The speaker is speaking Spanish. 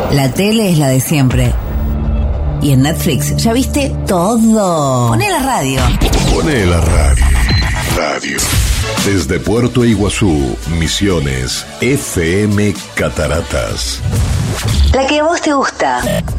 La tele es la de siempre. Y en Netflix ya viste todo. Poné la radio. Poné la radio. Radio. Desde Puerto Iguazú, Misiones, FM Cataratas. La que a vos te gusta.